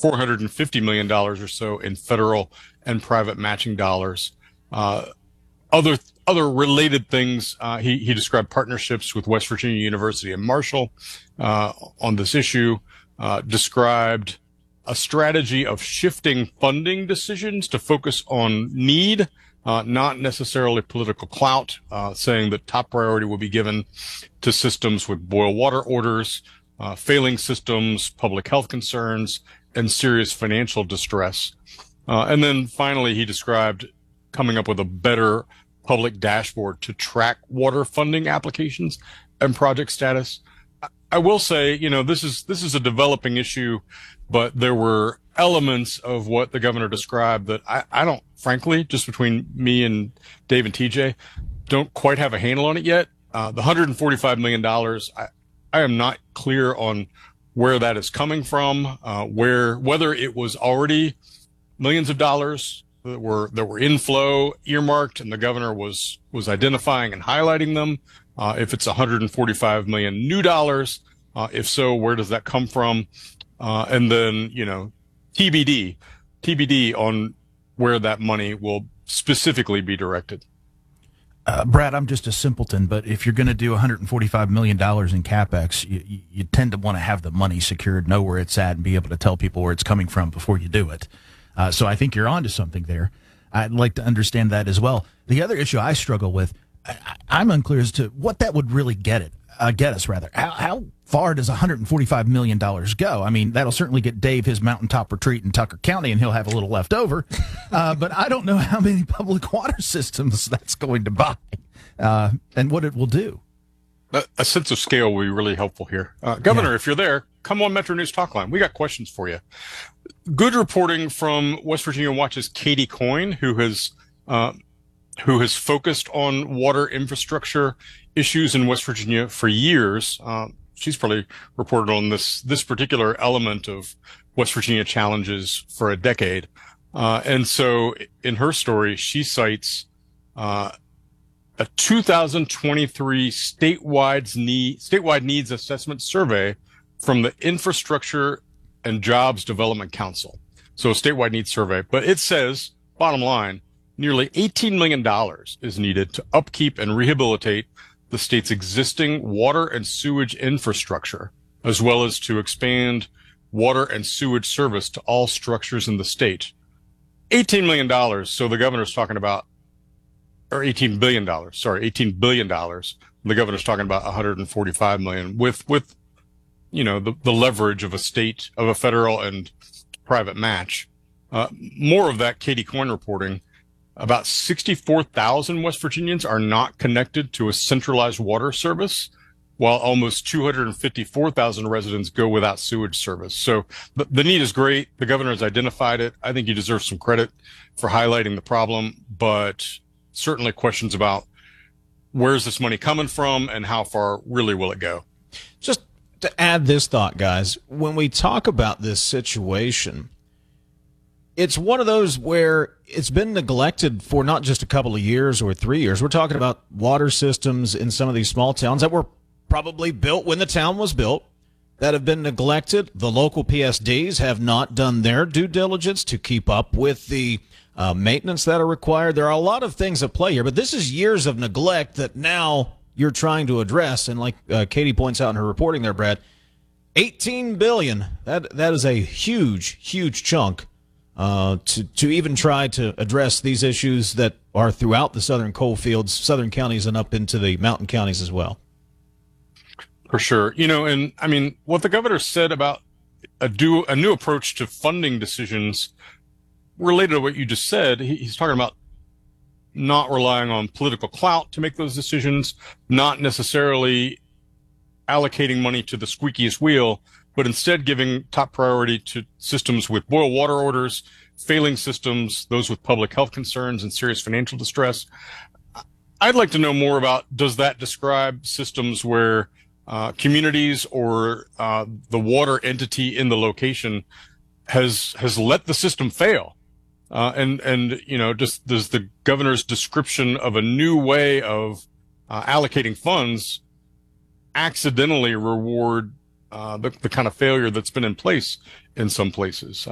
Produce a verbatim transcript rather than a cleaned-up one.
four hundred fifty million dollars or so in federal and private matching dollars. Uh, other other related things, uh, he, he described partnerships with West Virginia University and Marshall uh, on this issue, uh, described a strategy of shifting funding decisions to focus on need, uh, not necessarily political clout, uh, saying that top priority will be given to systems with boil water orders, uh, failing systems, public health concerns, and serious financial distress. Uh, and then finally, he described coming up with a better public dashboard to track water funding applications and project status. I will say, you know, this is this is a developing issue, but there were elements of what the governor described that I, I don't, frankly, just between me and Dave and T J, don't quite have a handle on it yet. Uh, the one hundred forty-five million dollars, I, I am not clear on where that is coming from, uh, where whether it was already millions of dollars that were that were inflow earmarked, and the governor was was identifying and highlighting them. Uh, if it's one hundred forty-five million new dollars, uh, if so, where does that come from? Uh, and then, you know, T B D, T B D on where that money will specifically be directed. Uh, Brad, I'm just a simpleton, but if you're going to do one hundred forty-five million dollars in CapEx, you, you, you tend to want to have the money secured, know where it's at, and be able to tell people where it's coming from before you do it. Uh, so I think you're onto something there. I'd like to understand that as well. The other issue I struggle with, I, I'm unclear as to what that would really get it, uh, get us rather. How, how far does one hundred forty-five million dollars go? I mean, that'll certainly get Dave his mountaintop retreat in Tucker County, and he'll have a little left over. Uh, but I don't know how many public water systems that's going to buy uh, and what it will do. A, a sense of scale will be really helpful here. Uh, Governor, yeah. If you're there, come on Metro News Talk Line. We got questions for you. Good reporting from West Virginia Watch's Katie Coyne, who has uh, who has focused on water infrastructure issues in West Virginia for years. Uh, she's probably reported on this this particular element of West Virginia challenges for a decade. Uh, and so in her story, she cites uh, a two thousand twenty-three statewide, need, statewide needs assessment survey from the Infrastructure and Jobs Development Council. So a statewide needs survey. But it says, bottom line, nearly eighteen million dollars is needed to upkeep and rehabilitate the state's existing water and sewage infrastructure, as well as to expand water and sewage service to all structures in the state. eighteen million dollars. So the governor's talking about, or eighteen billion dollars, sorry, eighteen billion dollars. The governor's talking about one hundred forty-five million dollars with, with, you know, the, the leverage of a state, of a federal and private match. Uh, more of that, Katie Coyne reporting, about sixty-four thousand West Virginians are not connected to a centralized water service, while almost two hundred fifty-four thousand residents go without sewage service. So the, the need is great. The governor has identified it. I think he deserves some credit for highlighting the problem, but certainly questions about where's this money coming from and how far really will it go? Just to add this thought, guys, when we talk about this situation, it's one of those where it's been neglected for not just a couple of years or three years. We're talking about water systems in some of these small towns that were probably built when the town was built that have been neglected. The local P S Ds have not done their due diligence to keep up with the uh, maintenance that are required. There are a lot of things at play here, but this is years of neglect that now you're trying to address. And like uh, Katie points out in her reporting there, Brad, eighteen billion dollars, that, that is a huge, huge chunk uh, to, to even try to address these issues that are throughout the southern coal fields, southern counties, and up into the mountain counties as well. For sure. You know, and I mean, what the governor said about a, do, a new approach to funding decisions related to what you just said, he, he's talking about not relying on political clout to make those decisions, not necessarily allocating money to the squeakiest wheel, but instead giving top priority to systems with boil water orders, failing systems, those with public health concerns and serious financial distress. I'd like to know more about, does that describe systems where uh, communities or uh, the water entity in the location has has let the system fail? Uh, and, and, you know, just does the governor's description of a new way of uh, allocating funds accidentally reward uh, the, the kind of failure that's been in place in some places?